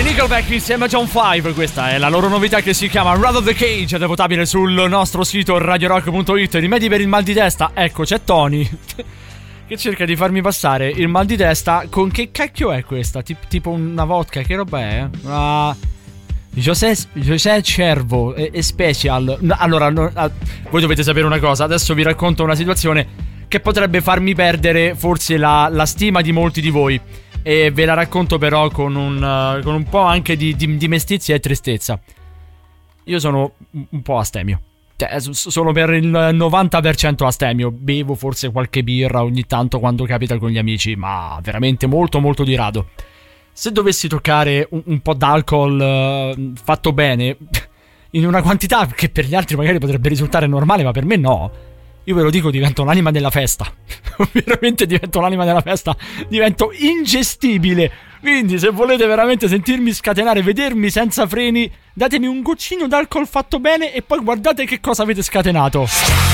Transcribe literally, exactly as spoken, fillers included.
Nickelback insieme a John five, questa è la loro novità che si chiama Run of the Cage, ed è votabile sul nostro sito radio rock punto it. Rimedi per il mal di testa, ecco c'è Tony che cerca di farmi passare il mal di testa con che cacchio è questa? Tip, tipo una vodka, che roba è? Uh, José, José Cervo e, e Special. Allora, no, uh, voi dovete sapere una cosa, adesso vi racconto una situazione che potrebbe farmi perdere forse la, la stima di molti di voi. E ve la racconto però con un, uh, con un po' anche di, di, di mestizia e tristezza. Io sono un po' astemio, cioè sono per il novanta per cento astemio. Bevo forse qualche birra ogni tanto quando capita con gli amici, ma veramente molto molto di rado. Se dovessi toccare un, un po' d'alcol uh, fatto bene, in una quantità che per gli altri magari potrebbe risultare normale, ma per me no, io ve lo dico, divento l'anima della festa. Veramente divento l'anima della festa. Divento ingestibile. Quindi se volete veramente sentirmi scatenare, vedermi senza freni, datemi un goccino d'alcol fatto bene e poi guardate che cosa avete scatenato.